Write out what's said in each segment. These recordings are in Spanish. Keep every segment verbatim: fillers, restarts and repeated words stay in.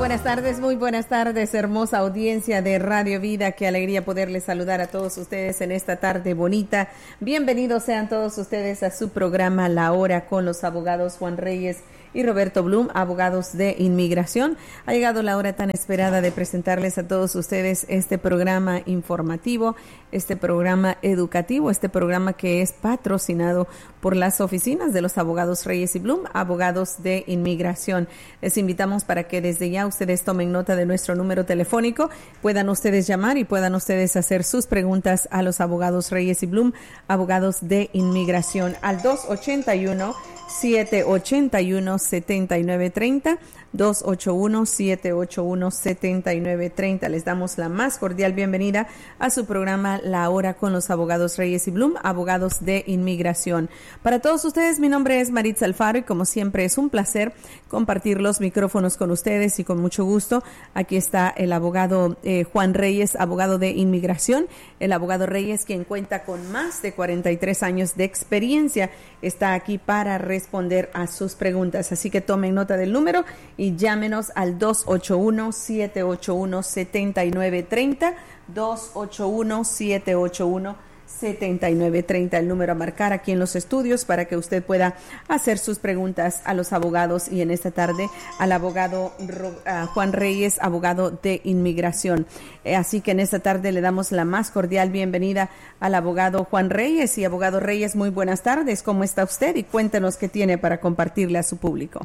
buenas tardes, muy buenas tardes, hermosa audiencia de Radio Vida. Qué alegría poderles saludar a todos ustedes en esta tarde bonita. Bienvenidos sean todos ustedes a su programa La Hora con los abogados Juan Reyes y Roberto Blum, abogados de inmigración. Ha llegado la hora tan esperada de presentarles a todos ustedes este programa informativo, este programa educativo, este programa que es patrocinado por las oficinas de los abogados Reyes y Blum, abogados de inmigración. Les invitamos para que desde ya ustedes tomen nota de nuestro número telefónico, puedan ustedes llamar y puedan ustedes hacer sus preguntas a los abogados Reyes y Blum, abogados de inmigración, al dos ocho uno, siete ocho uno, siete nueve tres cero, dos ocho uno, siete ocho uno, siete nueve tres cero. Les damos la más cordial bienvenida a su programa La Hora con los abogados Reyes y Blum, abogados de inmigración. Para todos ustedes, mi nombre es Maritza Alfaro y como siempre es un placer compartir los micrófonos con ustedes y con mucho gusto. Aquí está el abogado eh, Juan Reyes, abogado de inmigración. El abogado Reyes, quien cuenta con más de cuarenta y tres años de experiencia, está aquí para responder a sus preguntas. Así que tomen nota del número y llámenos al dos ocho uno, siete ocho uno, siete nueve tres cero, dos ocho uno, siete ocho uno, siete nueve tres cero, el número a marcar aquí en los estudios para que usted pueda hacer sus preguntas a los abogados y en esta tarde al abogado uh, Juan Reyes, abogado de inmigración. Eh, así que en esta tarde le damos la más cordial bienvenida al abogado Juan Reyes. Y abogado Reyes, muy buenas tardes, ¿cómo está usted? Y cuéntenos qué tiene para compartirle a su público.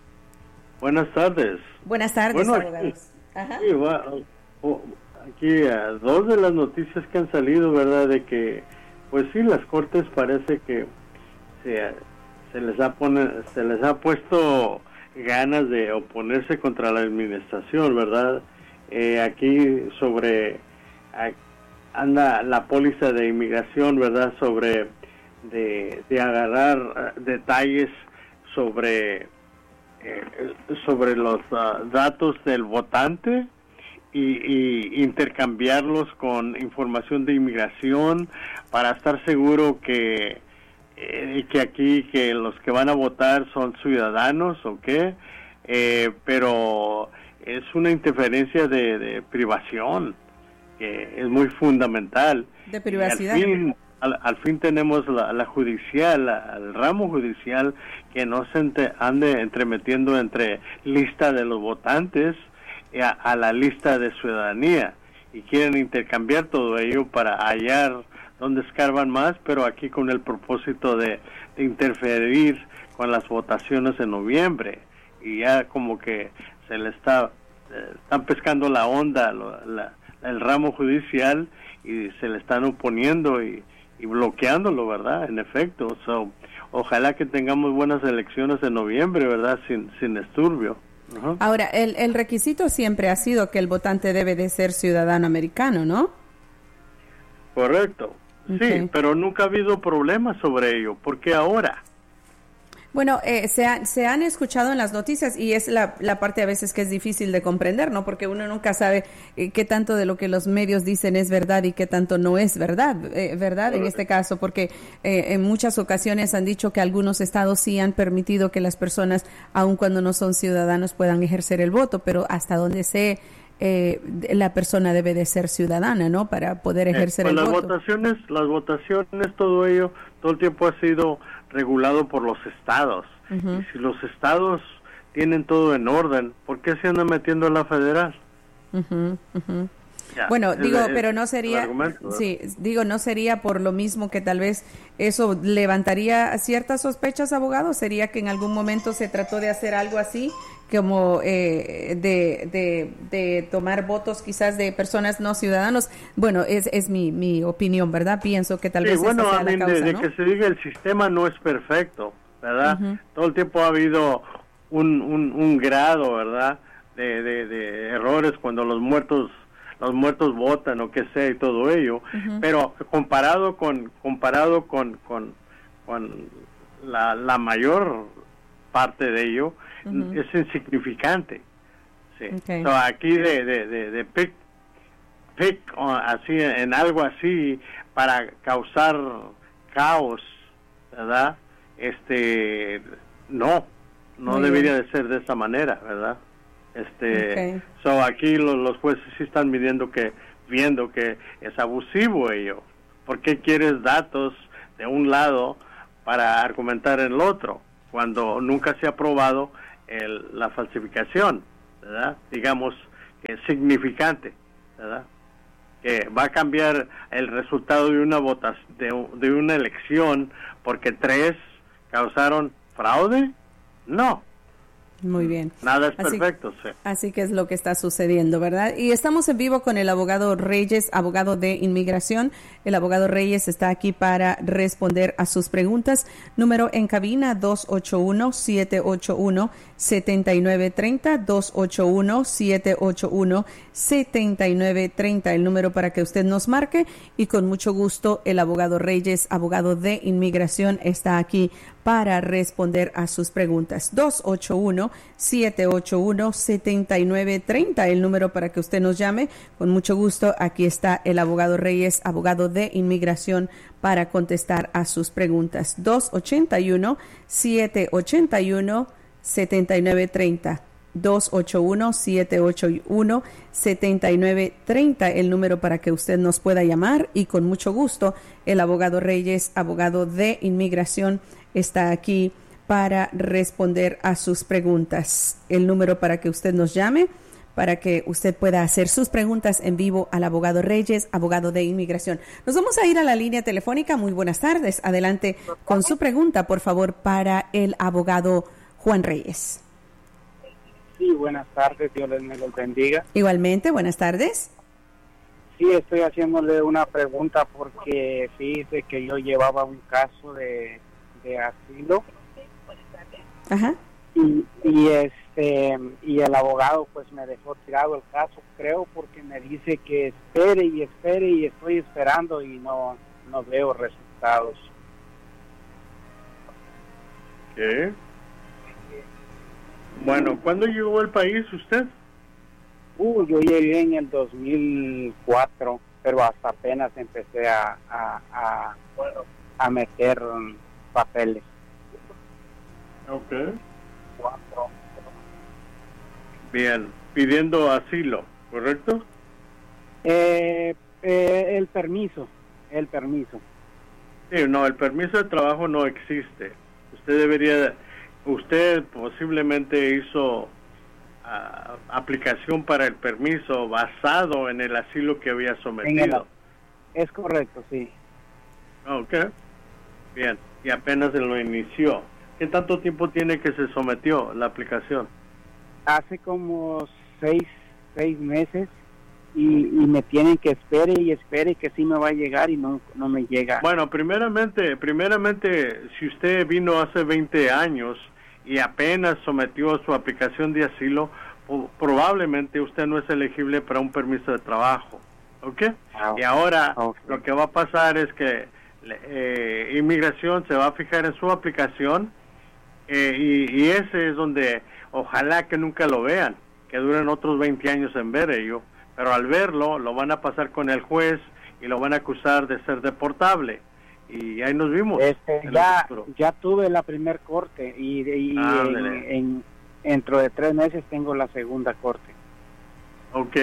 Buenas tardes. Buenas tardes, bueno, abogados. Ajá. Sí, va, oh, aquí uh, dos de las noticias que han salido, ¿verdad? De que, pues sí, las cortes parece que se, se les ha pone, se les ha puesto ganas de oponerse contra la administración, ¿verdad? Eh, aquí sobre uh, anda la póliza de inmigración, ¿verdad? Sobre de, de agarrar uh, detalles sobre eh, sobre los uh, datos del votante y, y intercambiarlos con información de inmigración para estar seguro que eh, que aquí que los que van a votar son ciudadanos o qué, eh, pero es una interferencia de, de privación que es muy fundamental. De privacidad. Y al fin, al, al fin tenemos la, la judicial, la, el ramo judicial que no se ente, ande entremetiendo entre lista de los votantes a, a la lista de ciudadanía y quieren intercambiar todo ello para hallar dónde escarban más, pero aquí con el propósito de, de interferir con las votaciones en noviembre y ya como que se le está eh, están pescando la onda la, la, el ramo judicial y se le están oponiendo y, y bloqueándolo, ¿verdad? En efecto, so, ojalá que tengamos buenas elecciones en noviembre, ¿verdad? Sin sin esturbio. Uh-huh. Ahora, el, el requisito siempre ha sido que el votante debe de ser ciudadano americano, ¿no? Correcto. Okay. Sí, pero nunca ha habido problemas sobre ello. ¿Por qué ahora? Bueno, eh, se, ha, se han escuchado en las noticias y es la, la parte a veces que es difícil de comprender, ¿no? Porque uno nunca sabe eh, qué tanto de lo que los medios dicen es verdad y qué tanto no es verdad, eh, ¿verdad? En este caso, porque eh, en muchas ocasiones han dicho que algunos estados sí han permitido que las personas, aun cuando no son ciudadanos, puedan ejercer el voto, pero hasta donde sé, eh, la persona debe de ser ciudadana, ¿no? Para poder ejercer eh, pues el las voto. Votaciones, las votaciones, todo ello, todo el tiempo ha sido regulado por los estados. Uh-huh. Y si los estados tienen todo en orden, ¿por qué se andan metiendo en la federal? Uh-huh, uh-huh. Ya, bueno, digo, es, pero no sería, sí, digo, no sería por lo mismo que tal vez eso levantaría ciertas sospechas, abogado. Sería que en algún momento se trató de hacer algo así, como eh, de, de, de tomar votos quizás de personas no ciudadanos. Bueno, es, es mi, mi opinión, ¿verdad? Pienso que tal sí, vez bueno, esa sea a mí la causa, de, ¿no? de que se diga el sistema no es perfecto, ¿verdad? Uh-huh. Todo el tiempo ha habido un, un, un grado, ¿verdad? De, de, de errores cuando los muertos los muertos votan o que sea y todo ello, uh-huh. pero comparado con comparado con con, con la, la mayor parte de ello, uh-huh. es insignificante. Sí. Okay. So, aquí de de de, de pick, pick uh, así en algo así para causar caos, ¿verdad? Este no no Muy debería bien. de ser de esa manera, ¿verdad? Este, okay. So aquí los, los jueces sí están midiendo que, viendo que es abusivo ello. ¿Por qué quieres datos de un lado para argumentar en el otro cuando nunca se ha probado el, la falsificación, ¿verdad? Digamos que es significante, ¿verdad? Que va a cambiar el resultado de una votación, de, de una elección porque tres causaron fraude? No. Muy bien. Nada es así, perfecto, sí. Así que es lo que está sucediendo, ¿verdad? Y estamos en vivo con el abogado Reyes, abogado de inmigración. El abogado Reyes está aquí para responder a sus preguntas. Número en cabina dos ocho uno, siete ocho uno, siete nueve tres cero, dos ocho uno, siete ocho uno, siete nueve tres cero, el número para que usted nos marque y con mucho gusto el abogado Reyes, abogado de inmigración, está aquí para responder a sus preguntas. dos ocho uno, siete ocho uno, siete nueve tres cero, el número para que usted nos llame. Con mucho gusto, aquí está el abogado Reyes, abogado de inmigración, para contestar a sus preguntas. dos ocho uno, siete ocho uno, siete nueve tres cero. dos ocho uno, siete ocho uno, siete nueve tres cero, el número para que usted nos pueda llamar y con mucho gusto el abogado Reyes, abogado de inmigración, está aquí para responder a sus preguntas. El número para que usted nos llame, para que usted pueda hacer sus preguntas en vivo al abogado Reyes, abogado de inmigración. Nos vamos a ir a la línea telefónica. Muy buenas tardes. Adelante con su pregunta, por favor, para el abogado Juan Reyes. Sí, buenas tardes. Dios les me los bendiga. Igualmente, buenas tardes. Sí, estoy haciéndole una pregunta porque fíjese que yo llevaba un caso de, de asilo. Ajá. Y, y este y el abogado pues me dejó tirado el caso, creo, porque me dice que espere y espere y estoy esperando y no no veo resultados. ¿Qué? Bueno, ¿cuándo llegó al país usted? Uh, yo llegué en el dos mil cuatro, pero hasta apenas empecé a a, a, a meter um, papeles. Okay. Bien, pidiendo asilo, ¿correcto? Eh, eh, el permiso, el permiso. Sí, no, el permiso de trabajo no existe. Usted debería, usted posiblemente hizo uh, aplicación para el permiso basado en el asilo que había sometido. El, es correcto, sí. Ok, bien, y apenas se lo inició. ¿Qué tanto tiempo tiene que se sometió la aplicación? Hace como seis, seis meses y, y me tienen que espere y espere que sí me va a llegar y no, no me llega. Bueno, primeramente, primeramente, si usted vino hace veinte años y apenas sometió su aplicación de asilo, probablemente usted no es elegible para un permiso de trabajo, ¿ok? Ah, y ahora okay. Lo que va a pasar es que eh, inmigración se va a fijar en su aplicación. Eh, y, y ese es donde ojalá que nunca lo vean, que duren otros veinte años en ver ello, pero al verlo lo van a pasar con el juez y lo van a acusar de ser deportable y ahí nos vimos. Este, ya, ya tuve la primer corte y, y ah, en, en, dentro de tres meses tengo la segunda corte. Ok.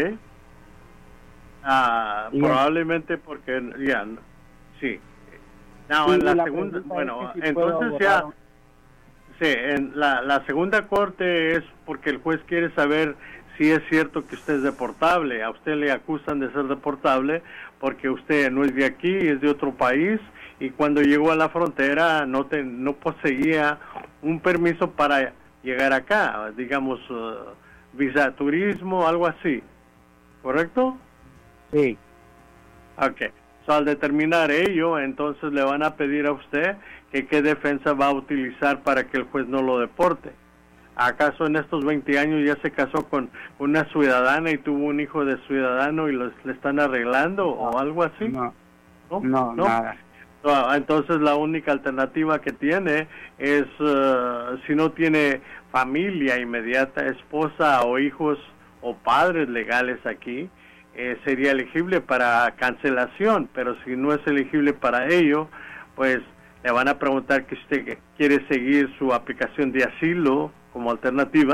Ah, probablemente porque ya, sí. No, sí, en la, la segunda, bueno, es que si entonces ya... Sí, en la, la segunda corte es porque el juez quiere saber si es cierto que usted es deportable. A usted le acusan de ser deportable porque usted no es de aquí, es de otro país y cuando llegó a la frontera no te, no poseía un permiso para llegar acá, digamos, uh, visa turismo, algo así. ¿Correcto? Sí. Ok. So, al determinar ello, entonces le van a pedir a usted que qué defensa va a utilizar para que el juez no lo deporte. ¿Acaso en estos veinte años ya se casó con una ciudadana y tuvo un hijo de ciudadano y los, le están arreglando no, o algo así? No, no, no, no. Nada. No, entonces la única alternativa que tiene es, uh, si no tiene familia inmediata, esposa o hijos o padres legales aquí, eh, sería elegible para cancelación, pero si no es elegible para ello, pues le van a preguntar que usted quiere seguir su aplicación de asilo como alternativa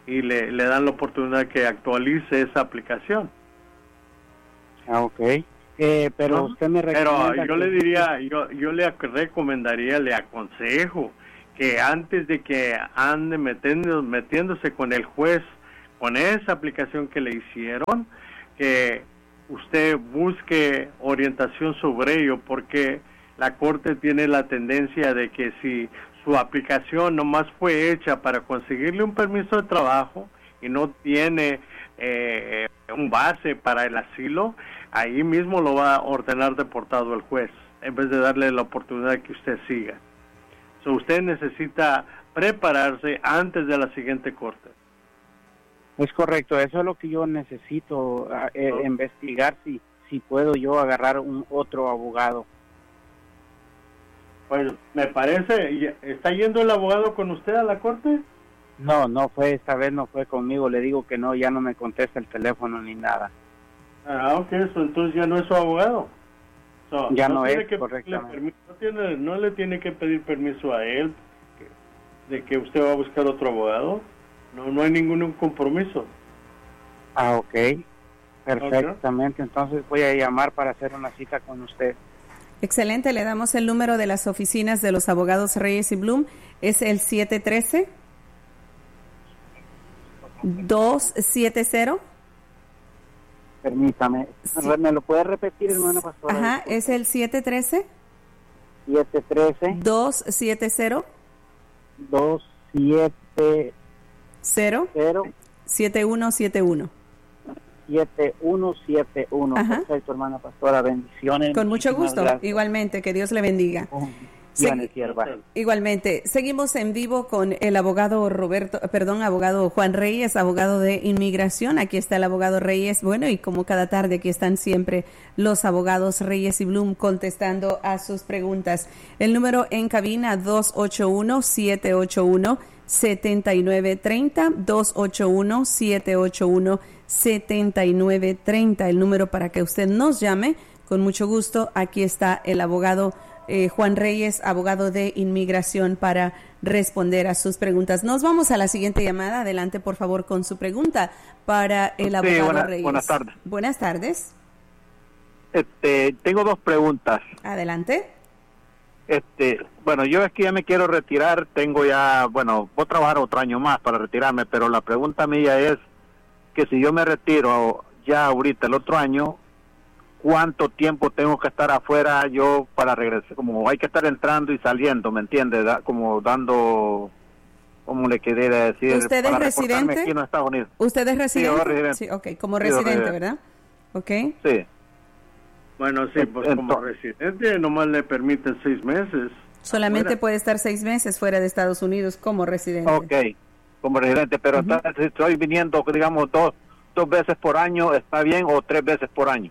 y le, le dan la oportunidad que actualice esa aplicación. Ah, ok. Eh, pero ¿No? usted me recomienda... Pero yo que... le diría, yo, yo le recomendaría, le aconsejo que antes de que ande metiendo, metiéndose con el juez, con esa aplicación que le hicieron, que usted busque orientación sobre ello, porque la Corte tiene la tendencia de que si su aplicación nomás fue hecha para conseguirle un permiso de trabajo y no tiene eh, un base para el asilo, ahí mismo lo va a ordenar deportado el juez, en vez de darle la oportunidad que usted siga. So, usted necesita prepararse antes de la siguiente corte. Es correcto, eso es lo que yo necesito, eh, ¿no? Investigar si si puedo yo agarrar un otro abogado. Pues me parece, ¿está yendo el abogado con usted a la corte? No, no fue, esta vez no fue conmigo, le digo que no, ya no me contesta el teléfono ni nada. Ah, ok, eso entonces ya no es su abogado. So, ya no, no es, que correctamente. No, tiene, no le tiene que pedir permiso a él de que usted va a buscar otro abogado. No, no hay ningún compromiso. Ah, ok. Perfectamente. Okay. Entonces voy a llamar para hacer una cita con usted. Excelente. Le damos el número de las oficinas de los abogados Reyes y Bloom. Es el siete uno tres, dos siete cero. Permítame. Sí. ¿Me lo puede repetir, hermana pastora? Ajá, es el siete uno tres. siete uno tres. dos siete cero. dos siete cero. cero. siete uno siete uno. siete uno siete uno. Perfecto, hermana pastora. Bendiciones. Con mucho gusto. Gracias. Igualmente, que Dios le bendiga. Oh. Segui- Igualmente, seguimos en vivo con el abogado Roberto, perdón, abogado Juan Reyes, abogado de inmigración. Aquí está el abogado Reyes. Bueno, y como cada tarde aquí están siempre los abogados Reyes y Bloom contestando a sus preguntas. El número en cabina dos ocho uno, siete ocho uno, siete nueve tres cero, dos ocho uno, siete ocho uno, siete nueve tres cero. El número para que usted nos llame. Con mucho gusto, aquí está el abogado Eh, Juan Reyes, abogado de inmigración, para responder a sus preguntas. Nos vamos a la siguiente llamada. Adelante, por favor, con su pregunta para el abogado sí, buena, Reyes. Buenas tardes. Buenas tardes. Este, tengo dos preguntas. Adelante. Este, bueno, yo es que ya me quiero retirar. Tengo ya, bueno, voy a trabajar otro año más para retirarme, pero la pregunta mía es que si yo me retiro ya ahorita el otro año, ¿cuánto tiempo tengo que estar afuera yo para regresar? Como hay que estar entrando y saliendo, ¿me entiende? Da, como dando, ¿cómo le quería decir? ¿Usted es residente? Aquí en Estados Unidos. ¿Usted es residente? Sí, residente. Sí, ok, como residente, residente, ¿verdad? Ok. Sí. Bueno, sí, pues Entonces, como residente nomás le permiten seis meses. Solamente afuera. Puede estar seis meses fuera de Estados Unidos como residente. Ok, como residente, pero uh-huh. entonces, si estoy viniendo, digamos, dos, dos veces por año, ¿está bien? ¿O tres veces por año?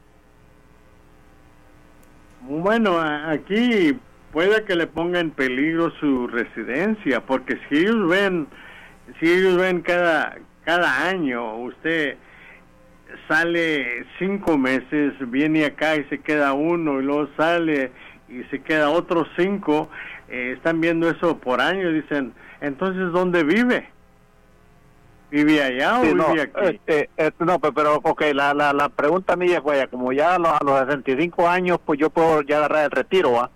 Bueno, aquí puede que le ponga en peligro su residencia, porque si ellos ven, si ellos ven cada cada año, usted sale cinco meses, viene acá y se queda uno, y luego sale y se queda otros cinco, eh, están viendo eso por año y dicen, entonces, ¿dónde vive? ¿Vive allá o sí, vive no, aquí? Este, este, no, pero, pero ok, la, la, la pregunta mía es, como ya a los, a los sesenta y cinco años, pues yo puedo ya agarrar el retiro, ¿va?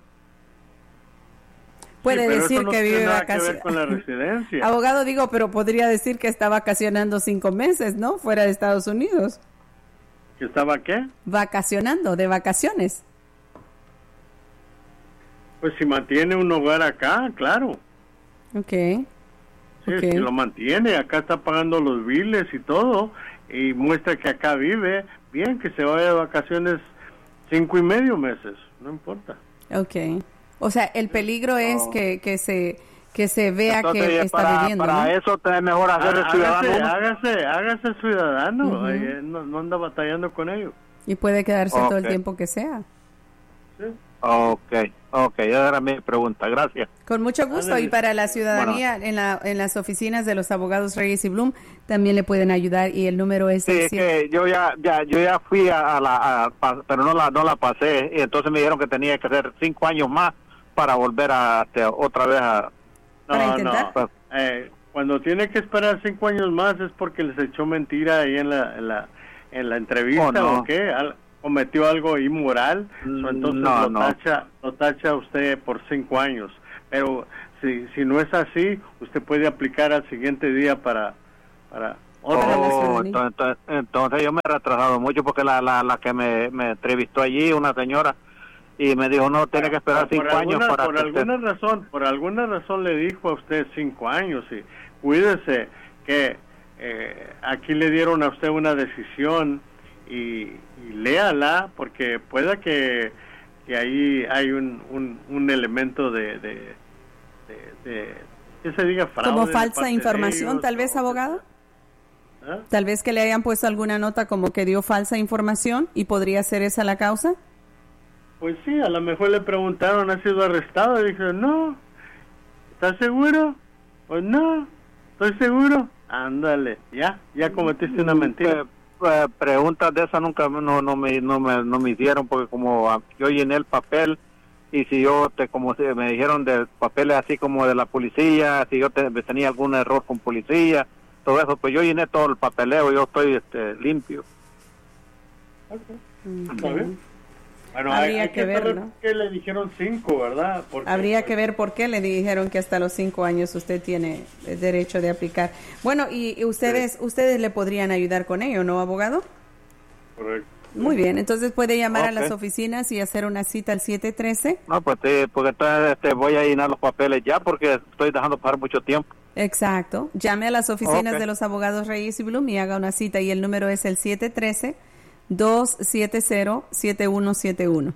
Puede sí, decir no que vive vacacionando. con la residencia. Abogado, digo, pero podría decir que está vacacionando cinco meses, ¿no? Fuera de Estados Unidos. ¿Que estaba qué? Vacacionando, de vacaciones. Pues si mantiene un hogar acá, claro. Ok. Sí, okay. Si lo mantiene, acá está pagando los biles y todo, y muestra que acá vive, bien, que se vaya de vacaciones cinco y medio meses, no importa. Ok. O sea, el peligro es oh. que, que se que se vea Entonces, que está para, viviendo, para ¿no? eso es mejor hacer el ciudadano. Hágase, hágase, hágase ciudadano, uh-huh. eh, no, no anda batallando con ellos. Y puede quedarse okay. todo el tiempo que sea. Sí. Ok, ok, esa era mi pregunta, gracias. Con mucho gusto, Dale. Y para la ciudadanía, bueno. en, la, en las oficinas de los abogados Reyes y Bloom también le pueden ayudar, y el número es... Sí, el es que yo ya, ya, yo ya fui a, a la, a, a, pero no la, no la pasé, y entonces me dijeron que tenía que hacer cinco años más para volver a, a otra vez a... ¿Para no, intentar? No, eh, cuando tiene que esperar cinco años más es porque les echó mentira ahí en la en la, en la entrevista oh, no. o qué, Al, cometió algo inmoral, mm, so, entonces no, lo, no. Tacha, lo tacha usted por cinco años. Pero si si no es así, usted puede aplicar al siguiente día para para otra oh, entonces, entonces yo me he retrasado mucho porque la la, la que me, me entrevistó allí, una señora, y me dijo no tiene que esperar cinco alguna, años para por alguna usted... razón por alguna razón le dijo a usted cinco años y cuídese que eh, aquí le dieron a usted una decisión y, y léala porque pueda que, que ahí hay un, un, un elemento de, de, de, de que se diga fraude como falsa información ellos, tal vez o, abogado ¿eh? Tal vez que le hayan puesto alguna nota como que dio falsa información y podría ser esa la causa. Pues sí, a lo mejor le preguntaron, ¿ha sido arrestado? Y dijo, no. ¿Estás seguro? Pues no, estoy seguro. Ándale, ya, ya cometiste una mentira. Eh, preguntas de esas nunca no no me no me no me hicieron porque como yo llené el papel y si yo te como si me dijeron de papeles así como de la policía, si yo te, tenía algún error con policía, todo eso, pues yo llené todo el papeleo, yo estoy este limpio. Okay. ¿Está bien? Bueno, habría hay, hay que, que ver, ¿no? Que le dijeron cinco, ¿verdad? Porque, habría que ver por qué le dijeron que hasta los cinco años usted tiene el derecho de aplicar. Bueno, y, y ustedes sí. ustedes le podrían ayudar con ello, ¿no, abogado? Correcto. Muy bien, entonces puede llamar okay. a las oficinas y hacer una cita al siete uno tres. No, pues sí, porque entonces este, voy a llenar los papeles ya porque estoy dejando pasar mucho tiempo. Exacto. Llame a las oficinas okay. de los abogados Reyes y Blum y haga una cita y el número es el siete uno tres, dos siete cero, siete uno siete uno.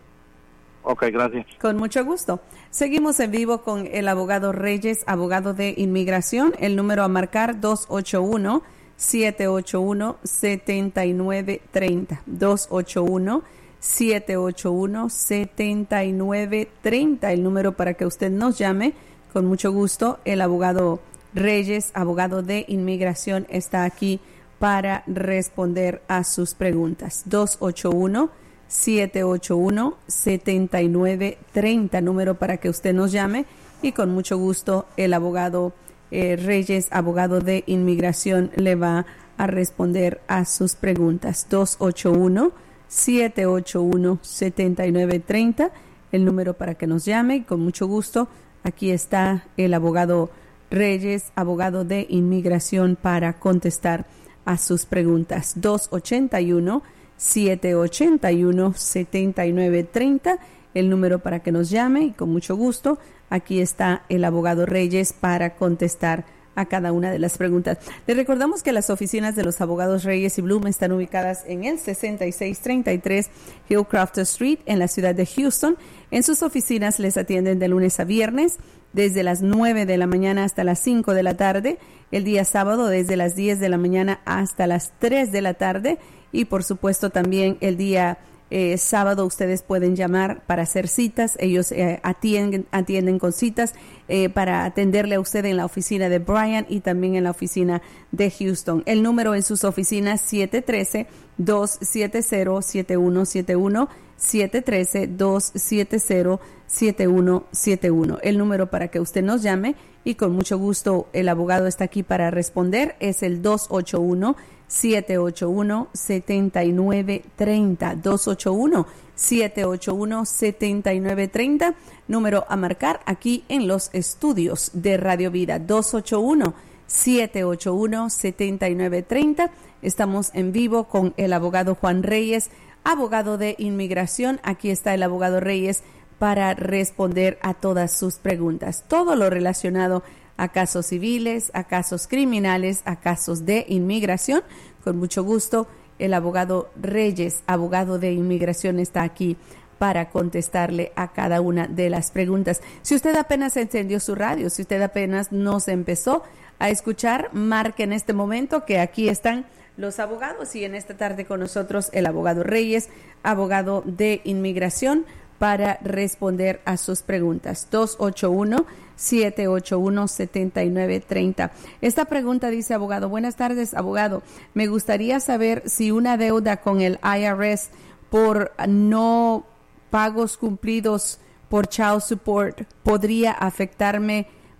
Ok, gracias. Con mucho gusto. Seguimos en vivo con el abogado Reyes, abogado de inmigración. El número a marcar dos ocho uno, siete ocho uno, siete nueve tres cero. dos ocho uno, siete ocho uno, siete nueve tres cero. El número para que usted nos llame. Con mucho gusto. El abogado Reyes, abogado de inmigración, está aquí para responder a sus preguntas. dos ocho uno, siete ocho uno, siete nueve tres cero, número para que usted nos llame y con mucho gusto el abogado eh, Reyes, abogado de inmigración, le va a responder a sus preguntas. dos ocho uno, siete ocho uno, siete nueve tres cero, el número para que nos llame y con mucho gusto aquí está el abogado Reyes, abogado de inmigración, para contestar a sus preguntas. dos ocho uno, siete ocho uno, siete nueve tres cero, el número para que nos llame y con mucho gusto aquí está el abogado Reyes para contestar a cada una de las preguntas. Les recordamos que las oficinas de los abogados Reyes y Blum están ubicadas en el sesenta y seis treinta y tres Hillcroft Street en la ciudad de Houston. En sus oficinas les atienden de lunes a viernes desde las nueve de la mañana hasta las cinco de la tarde, el día sábado desde las diez de la mañana hasta las tres de la tarde y por supuesto también el día eh, sábado ustedes pueden llamar para hacer citas. Ellos eh, atienden, atienden con citas eh, para atenderle a usted en la oficina de Bryan y también en la oficina de Houston. El número en sus oficinas siete uno tres, dos siete cero, siete uno siete uno, siete uno tres, dos siete cero, siete uno siete uno. El número para que usted nos llame y con mucho gusto el abogado está aquí para responder es el dos ocho uno, siete ocho uno, siete nueve tres cero. dos ocho uno, siete ocho uno, siete nueve tres cero. Número a marcar aquí en los estudios de Radio Vida. dos ocho uno, siete ocho uno, siete nueve tres cero. Estamos en vivo con el abogado Juan Reyes, abogado de inmigración. Aquí está el abogado Reyes para responder a todas sus preguntas. Todo lo relacionado a casos civiles, a casos criminales, a casos de inmigración. Con mucho gusto, el abogado Reyes, abogado de inmigración, está aquí para contestarle a cada una de las preguntas. Si usted apenas encendió su radio, si usted apenas nos empezó a escuchar, marque en este momento que aquí están los abogados y en esta tarde con nosotros el abogado Reyes, abogado de inmigración, para responder a sus preguntas. dos ocho uno, siete ocho uno, siete nueve tres cero. Esta pregunta dice, abogado, buenas tardes, abogado. Me gustaría saber si una deuda con el I R S por no pagos cumplidos por child support podría afectarme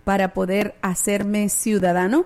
para poder hacerme ciudadano?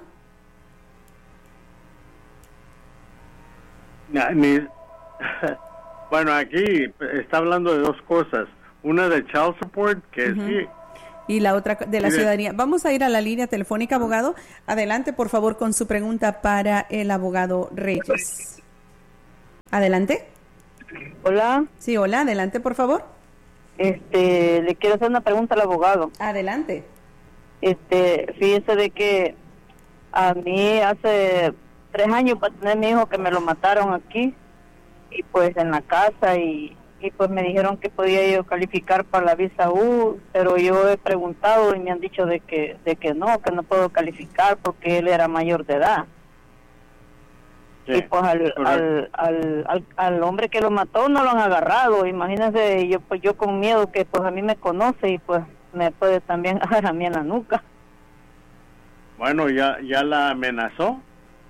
Ni, bueno, aquí está hablando de dos cosas. Una de child support, que uh-huh. sí. Y la otra de la ciudadanía. Vamos a ir a la línea telefónica, abogado. Adelante, por favor, con su pregunta para el abogado Reyes. Adelante. Hola. Sí, hola, adelante, por favor. Este, le quiero hacer una pregunta al abogado. Adelante. Este, fíjese de que a mí hace tres años para tener mi hijo que me lo mataron aquí y pues en la casa y, y pues me dijeron que podía yo calificar para la visa U, pero yo he preguntado y me han dicho de que de que no, que no puedo calificar porque él era mayor de edad. Sí, y pues al, al, al, al, al hombre que lo mató no lo han agarrado. Imagínense, yo pues yo con miedo que pues a mí me conoce y pues me puede también agarrar a mí en la nuca. Bueno, ya ya la amenazó.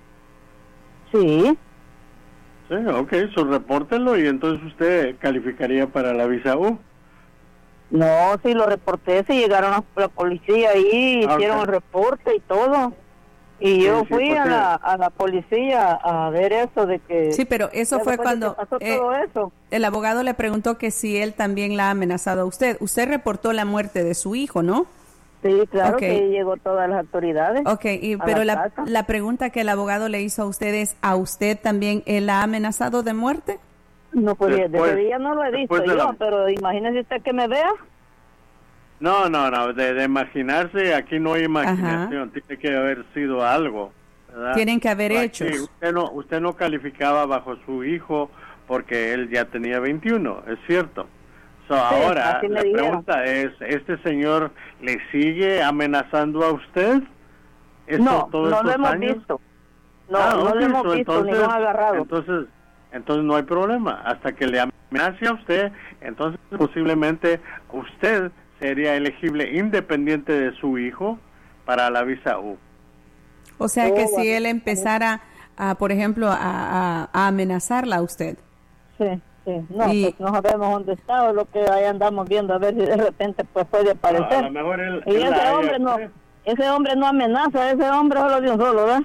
Sí. Sí, ok, so repórtelo y entonces usted calificaría para la visa U. No, sí lo reporté, sí llegaron a la policía ahí, okay. Hicieron el reporte y todo. Y yo sí, sí, fui a la, a la policía a ver eso de que... Sí, pero eso fue cuando pasó eh, todo eso. El abogado le preguntó que si él también la ha amenazado a usted. Usted reportó la muerte de su hijo, ¿no? Sí, claro, okay. Que llegó todas las autoridades. Ok, y, pero la, la, la pregunta que el abogado le hizo a usted es, ¿a usted también él ha amenazado de muerte? No, pues después, desde día no lo he visto yo, la... pero imagínese usted que me vea. No, no, no, de, de imaginarse, aquí no hay imaginación, Ajá. Tiene que haber sido algo, ¿verdad? Tienen que haber hechos. Sí, usted no, usted no calificaba bajo su hijo porque él ya tenía veintiuno, es cierto. So, sí, ahora, la dijeron. Pregunta es, ¿este señor le sigue amenazando a usted? No, no lo hemos años? visto. No, ah, no okay, lo hemos so, visto, entonces, ni lo han agarrado. Entonces, entonces no hay problema. Hasta que le amenace a usted, entonces posiblemente usted sería elegible independiente de su hijo para la visa U. O sea que oh, si él empezara, a, por ejemplo, a, a, a amenazarla a usted. Sí, sí. No, y, pues no sabemos dónde está o lo que ahí andamos viendo a ver si de repente pues puede aparecer. No, a lo mejor él, y él ese hombre no, ese hombre no amenaza, ese hombre solo de un solo, ¿verdad?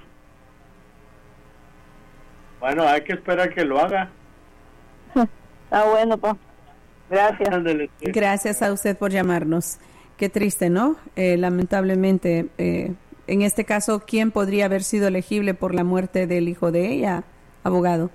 Bueno, hay que esperar que lo haga. Está bueno, pues. Gracias. Gracias a usted por llamarnos. Qué triste, ¿no? Eh, lamentablemente, eh, en este caso, ¿quién podría haber sido elegible por la muerte del hijo de ella, abogado?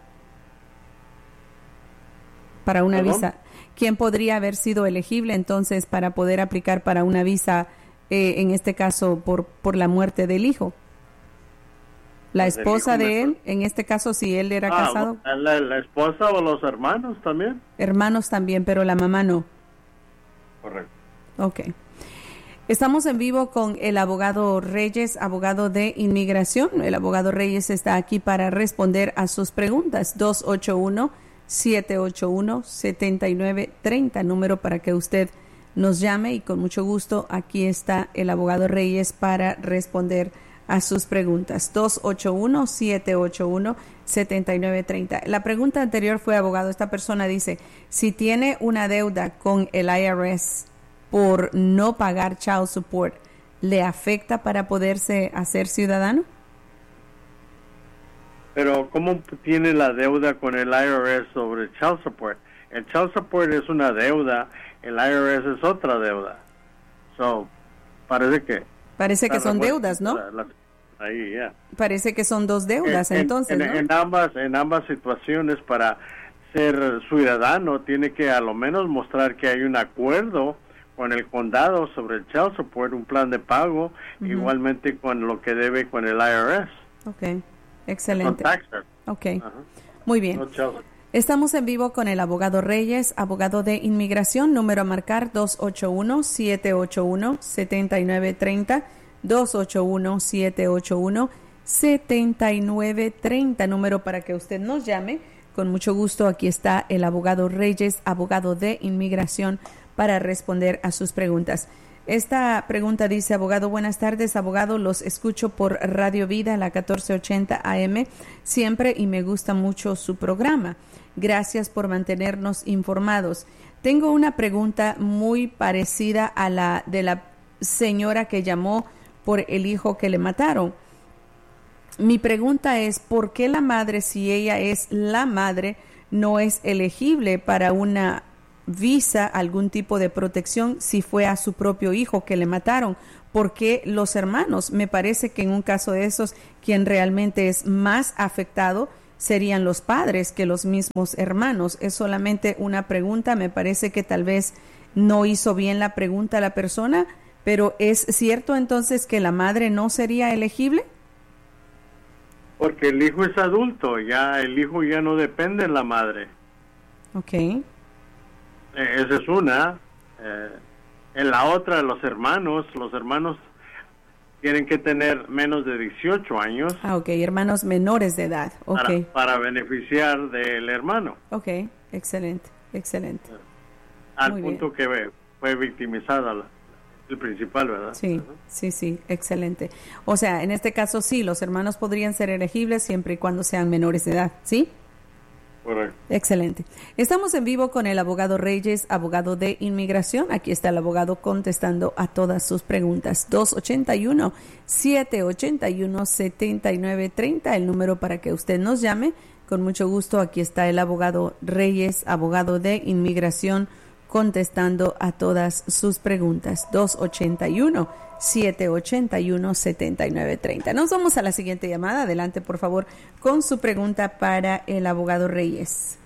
Para una ¿Perdón? visa. ¿Quién podría haber sido elegible entonces para poder aplicar para una visa, eh, en este caso, por, por la muerte del hijo? La esposa de él, en este caso, si él era ah, casado. La, la esposa o los hermanos también. Hermanos también, pero la mamá no. Correcto. Ok. Estamos en vivo con el abogado Reyes, abogado de inmigración. El abogado Reyes está aquí para responder a sus preguntas. dos ocho uno, siete ocho uno, siete nueve tres cero, número para que usted nos llame y con mucho gusto aquí está el abogado Reyes para responder a sus preguntas. dos ocho uno, siete ocho uno, siete nueve tres cero. La pregunta anterior fue, abogado, esta persona dice, si tiene una deuda con el I R S por no pagar child support, ¿le afecta para poderse hacer ciudadano? Pero ¿cómo tiene la deuda con el I R S sobre child support? El child support es una deuda, el I R S es otra deuda. So, parece que Parece que son deudas, ¿no? La, la, ahí, yeah. Parece que son dos deudas, en, entonces, en, ¿no? en ambas, en ambas situaciones, para ser ciudadano, tiene que a lo menos mostrar que hay un acuerdo con el condado sobre el child support, un plan de pago, uh-huh. Igualmente con lo que debe con el I R S. Ok, excelente. Con taxes. Ok, uh-huh. Muy bien. No, Estamos en vivo con el abogado Reyes, abogado de inmigración, número a marcar dos ocho uno, siete ocho uno, siete nueve tres cero, dos ocho uno, siete ocho uno, siete nueve tres cero, número para que usted nos llame. Con mucho gusto, aquí está el abogado Reyes, abogado de inmigración, para responder a sus preguntas. Esta pregunta dice, abogado, buenas tardes, abogado, los escucho por Radio Vida, la catorce ochenta A M, siempre y me gusta mucho su programa. Gracias por mantenernos informados. Tengo una pregunta muy parecida a la de la señora que llamó por el hijo que le mataron. Mi pregunta es, ¿por qué la madre, si ella es la madre, no es elegible para una visa, algún tipo de protección, si fue a su propio hijo que le mataron? ¿Por qué los hermanos? Me parece que en un caso de esos, quien realmente es más afectado serían los padres que los mismos hermanos. Es solamente una pregunta, me parece que tal vez no hizo bien la pregunta la persona, pero ¿es cierto entonces que la madre no sería elegible? Porque el hijo es adulto, ya el hijo ya no depende de la madre. Ok. Eh, esa es una. Eh, en la otra, los hermanos, los hermanos tienen que tener menos de dieciocho años. Ah, ok, hermanos menores de edad. Okay. Para, para beneficiar del hermano. Ok, excelente, excelente. Al Muy punto bien. que fue victimizada la, el principal, ¿verdad? Sí, uh-huh. sí, sí, excelente. O sea, en este caso sí, los hermanos podrían ser elegibles siempre y cuando sean menores de edad, ¿sí? Correcto. Excelente. Estamos en vivo con el abogado Reyes, abogado de inmigración. Aquí está el abogado contestando a todas sus preguntas. dos ocho uno, siete ocho uno, siete nueve tres cero, el número para que usted nos llame. Con mucho gusto, aquí está el abogado Reyes, abogado de inmigración, contestando a todas sus preguntas. dos ocho uno, siete ocho uno, siete nueve tres cero. Nos vamos a la siguiente llamada. Adelante, por favor, con su pregunta para el abogado Reyes.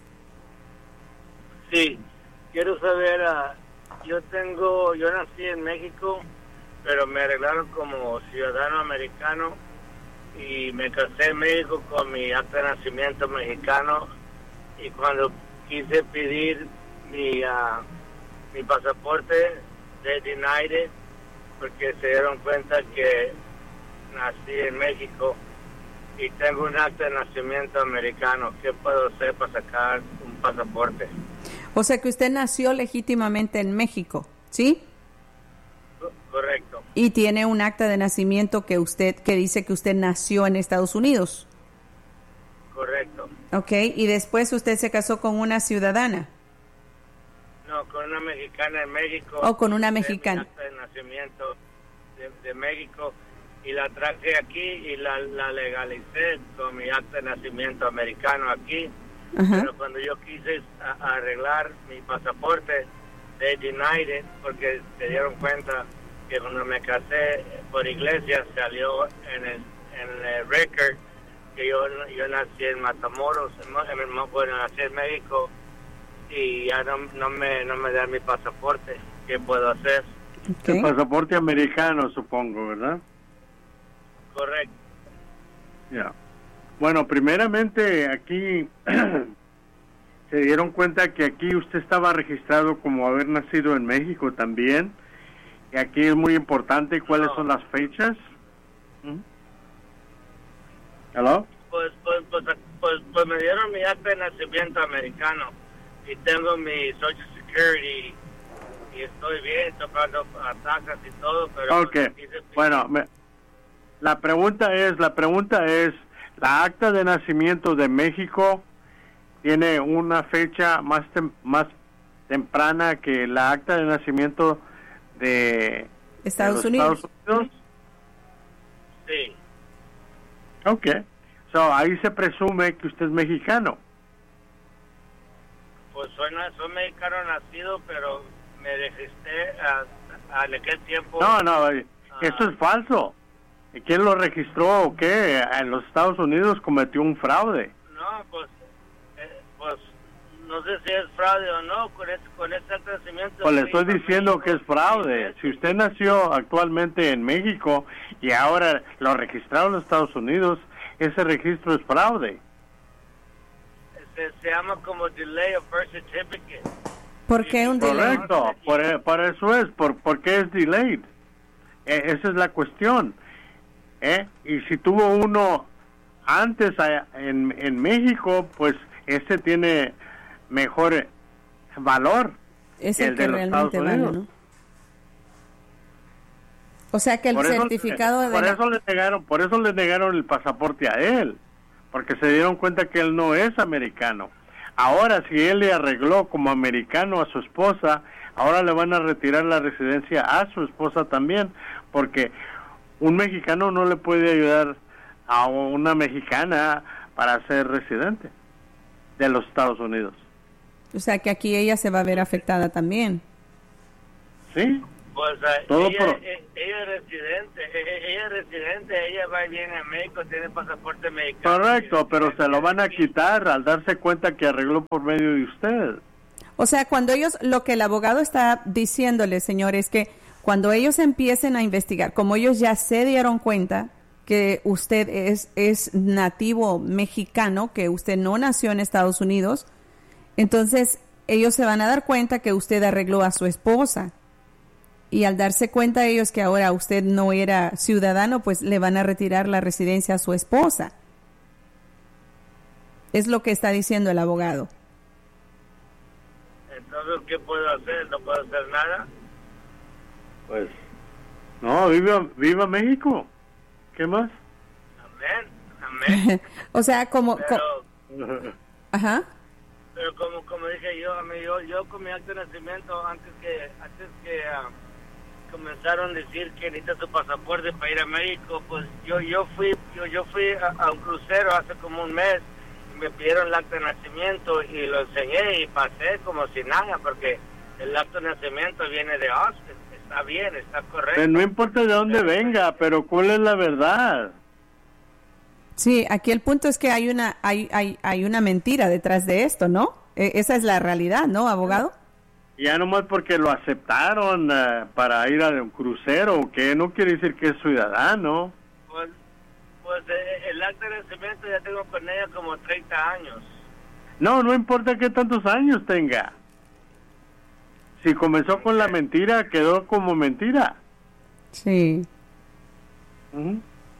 Sí, quiero saber, uh, yo tengo, yo nací en México, pero me arreglaron como ciudadano americano y me casé en México con mi acta de nacimiento mexicano, y cuando quise pedir mi uh, mi pasaporte de denied porque se dieron cuenta que nací en México y tengo un acta de nacimiento americano. ¿Qué puedo hacer para sacar un pasaporte? O sea que usted nació legítimamente en México, ¿sí? Correcto. Y tiene un acta de nacimiento que usted que dice que usted nació en Estados Unidos. Correcto. Ok, y después usted se casó con una ciudadana. No, con una mexicana en México. O con una mexicana. Mi acta de nacimiento de, de México, y la traje aquí y la, la legalicé con mi acta de nacimiento americano aquí. Uh-huh. Pero cuando yo quise a, arreglar mi pasaporte, they denied it porque se dieron cuenta que cuando me casé por iglesia salió en el, en el record que yo, yo nací en Matamoros, en, en, bueno, nací en México, y ya no, no me no me dan mi pasaporte. ¿Qué puedo hacer? Okay. El pasaporte americano, supongo, ¿verdad? Correcto. Ya. Yeah. Bueno, primeramente aquí se dieron cuenta que aquí usted estaba registrado como haber nacido en México también, y aquí es muy importante cuáles no. son las fechas. ¿Mm? ¿Hello? Pues, pues, pues, pues, pues me dieron mi acta de nacimiento americano y tengo mi Social Security y estoy bien, estoy pagando taxas y todo, pero... Ok, bueno, me, la pregunta es, la pregunta es, la acta de nacimiento de México tiene una fecha más tem, más temprana que la acta de nacimiento de Estados de Unidos. Estados Unidos. Sí. Ok, so ahí se presume que usted es mexicano. Pues soy, soy mexicano nacido, pero me registré a, a, a aquel tiempo. No, no, eso es falso. ¿Quién lo registró o qué? En los Estados Unidos cometió un fraude. No, pues, eh, pues no sé si es fraude o no, con ese, con ese nacimiento. Pues le estoy diciendo que es fraude. Si usted nació actualmente en México y ahora lo registraron en los Estados Unidos, ese registro es fraude. Se, se llama como delay of birth certificate. ¿Por qué un delay? Correcto, por, por eso es, por, ¿por qué es delayed? Eh, esa es la cuestión. ¿Eh? Y si tuvo uno antes a, en, en México, pues ese tiene mejor valor. Es el, el que realmente vale, ¿no? O sea que el por certificado eso, de por la... eso le negaron, por eso le negaron el pasaporte a él, porque se dieron cuenta que él no es americano. Ahora, si él le arregló como americano a su esposa, ahora le van a retirar la residencia a su esposa también, porque un mexicano no le puede ayudar a una mexicana para ser residente de los Estados Unidos. O sea que aquí ella se va a ver afectada también. Sí. Pues uh, Todo ella, por... ella, ella es residente, ella, ella es residente, ella va y viene a México, tiene pasaporte mexicano. Correcto, pero se lo van a quitar al darse cuenta que arregló por medio de usted. O sea, cuando ellos, lo que el abogado está diciéndole, señor, es que cuando ellos empiecen a investigar, como ellos ya se dieron cuenta que usted es, es nativo mexicano, que usted no nació en Estados Unidos, entonces ellos se van a dar cuenta que usted arregló a su esposa. Y al darse cuenta ellos que ahora usted no era ciudadano, pues le van a retirar la residencia a su esposa. Es lo que está diciendo el abogado. Entonces, ¿qué puedo hacer? ¿No puedo hacer nada? Pues, no, viva, viva México. ¿Qué más? Amén, amén. O sea, como... Pero, co- Ajá. pero como como dije yo, a mí, yo, yo con mi acto de nacimiento, antes que antes que uh, comenzaron a decir que necesita su pasaporte para ir a México, pues yo yo fui yo yo fui a, a un crucero hace como un mes y me pidieron el acto de nacimiento y lo enseñé y pasé como si nada, porque el acto de nacimiento viene de Austin, está bien, está correcto. Pero no importa de dónde venga, pero ¿cuál es la verdad? Sí, aquí el punto es que hay una hay hay hay una mentira detrás de esto, ¿no? E- esa es la realidad, ¿no, abogado? Ya nomás porque lo aceptaron uh, para ir a un crucero, que no quiere decir que es ciudadano. Pues, pues eh, el acto de nacimiento ya tengo con ella como treinta años. No, no importa qué tantos años tenga. Si comenzó con la mentira, quedó como mentira. Sí. Uh-huh.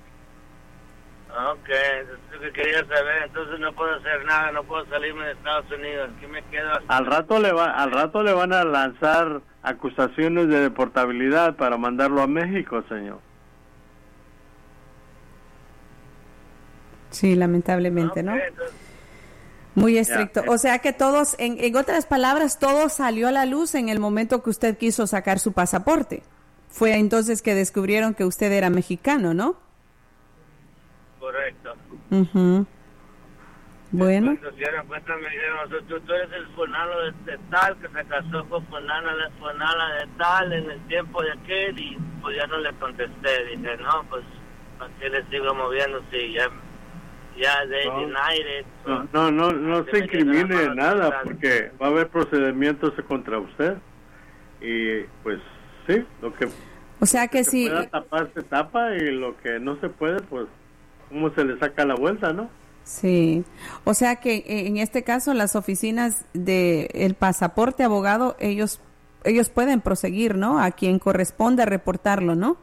Ok, eso es lo que quería saber. Entonces no puedo hacer nada, no puedo salirme de Estados Unidos. Aquí me quedo hasta... Al rato le va, al rato le van a lanzar acusaciones de deportabilidad para mandarlo a México, señor. Sí, lamentablemente, ¿no? Ok, entonces, Muy estricto. Ya. O sea que todos, en, en otras palabras, todo salió a la luz en el momento que usted quiso sacar su pasaporte. Fue entonces que descubrieron que usted era mexicano, ¿no? correcto. Ujú. Bueno. Cuando se dieron cuenta me dijeron, tú, tú eres el fulano de, de tal que se casó con fulana de fulana de tal en el tiempo de aquel, y pues ya no le contesté. Dije, no, pues ¿para qué le sigo moviendo si ya, ya de No. United? No, no, no, no se incrimine nada porque va a haber procedimientos contra usted. Y pues sí, lo que, O sea que se sí. pueda tapar se tapa, y lo que no se puede, pues cómo se le saca la vuelta, ¿no? Sí, o sea que eh, en este caso las oficinas de el pasaporte abogado, ellos ellos pueden proseguir, ¿no? A quien corresponda reportarlo, ¿no?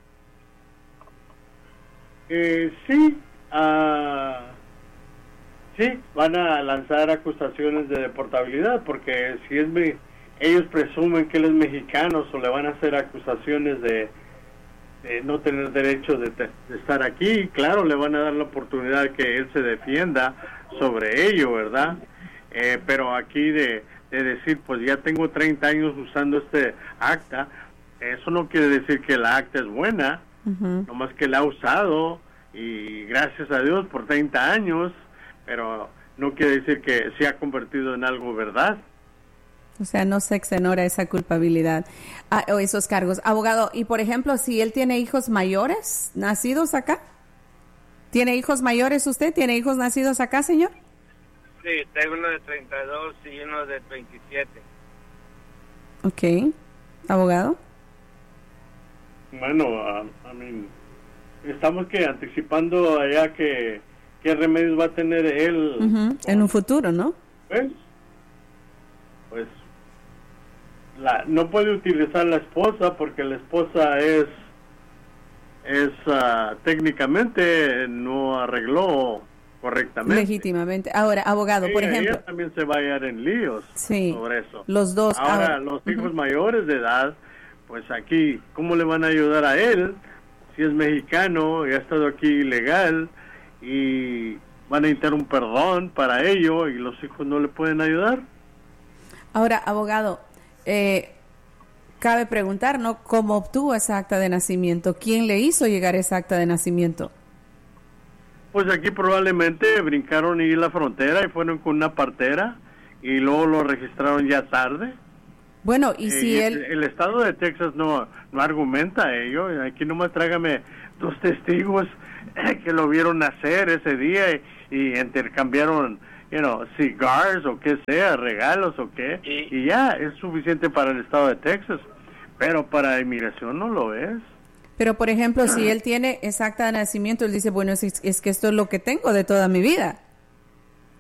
Eh, sí, ah, sí, van a lanzar acusaciones de deportabilidad porque si es me- ellos presumen que él es mexicano, o le van a hacer acusaciones de de no tener derecho de, te- de estar aquí. Claro, le van a dar la oportunidad que él se defienda sobre ello, ¿verdad? Eh, pero aquí de, de decir, pues ya tengo treinta años usando este acta, eso no quiere decir que la acta es buena, Ujú. nomás que la ha usado, y gracias a Dios por treinta años, pero no quiere decir que se ha convertido en algo verdad. O sea, no se exonera esa culpabilidad ah, o esos cargos. Abogado, y por ejemplo, si él tiene hijos mayores nacidos acá, ¿tiene hijos mayores usted? ¿Tiene hijos nacidos acá, señor? Sí, tengo uno de treinta y dos y uno de veintisiete. Ok. Abogado. Bueno, a, a mí, estamos que anticipando allá que qué remedios va a tener él. Ujú. En un futuro, ¿no? Pues, pues la, no puede utilizar la esposa porque la esposa es es ah, técnicamente no arregló correctamente. Legítimamente. Ahora, abogado, por Ella- ejemplo. ella también se va a hallar en líos Sí. sobre eso. Los dos. Ahora, ahora- los hijos Ujú. mayores de edad, pues aquí, ¿cómo le van a ayudar a él si es mexicano y ha estado aquí ilegal, y van a necesitar un perdón para ello y los hijos no le pueden ayudar? Ahora, abogado, eh, cabe preguntar, ¿no? ¿Cómo obtuvo esa acta de nacimiento? ¿Quién le hizo llegar esa acta de nacimiento? Pues aquí probablemente brincaron y la frontera y fueron con una partera y luego lo registraron ya tarde. Bueno, y eh, si el, él... el estado de Texas no, no argumenta ello. Aquí nomás tráigame dos testigos que lo vieron nacer ese día y, y intercambiaron, you know, cigars o qué sea, regalos o qué, y, y ya es suficiente para el estado de Texas, pero para inmigración no lo es. Pero, por ejemplo, si él tiene esa acta de nacimiento, él dice, bueno, es, es que esto es lo que tengo de toda mi vida.